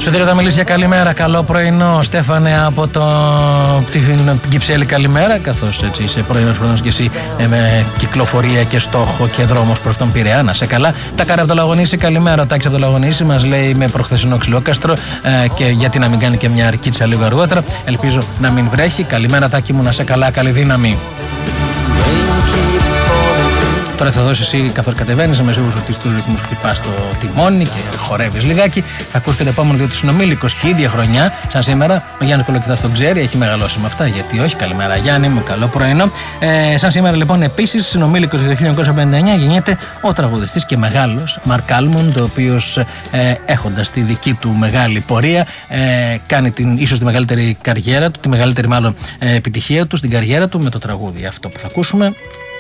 Σωτήριο θα μιλήσει για καλημέρα. Καλό πρωινό, Στέφανε, από την Κυψέλη. Καλημέρα, καθώς έτσι είσαι πρωινός χρόνος και εσύ με κυκλοφορία και στόχο και δρόμος προς τον Πειραιά. Να σε καλά. Τα Κάρα από το Λαγονήσι, καλημέρα. Ο Τάκης από το Λαγονήσι μας λέει με προχθεσινό ξυλόκαστρο και γιατί να μην κάνει και μια αρκίτσα λίγο αργότερα. Ελπίζω να μην βρέχει. Καλημέρα, Τάκη μου, να σε καλά, καλή δύναμη. Τώρα θα δώσεις εσύ, καθώς κατεβαίνεις, είμαι σίγουρος ότι στους ρυθμούς χτυπάς το τιμόνι και χορεύεις λιγάκι. Θα ακούσεις και το επόμενο, διότι συνομήλικος και ίδια χρονιά, σαν σήμερα, ο Γιάννης Κολοκυθάς τον ξέρει, έχει μεγαλώσει με αυτά. Γιατί όχι, καλημέρα Γιάννη μου, καλό πρωινό. Σαν σήμερα λοιπόν, επίσης, συνομήλικος το 1959 γεννιέται ο τραγουδιστής και μεγάλος Μαρκ Άλμοντ, ο οποίος έχοντας τη δική του μεγάλη πορεία, κάνει ίσως τη μεγαλύτερη καριέρα του, τη μεγαλύτερη μάλλον επιτυχία του στην καριέρα του με το τραγούδι αυτό που θα ακούσουμε.